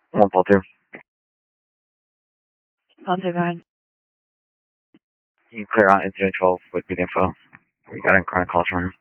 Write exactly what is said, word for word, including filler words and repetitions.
One Paul two. Paul two, go ahead. You can clear out incident twelve with good info. We got in chronic calls from him.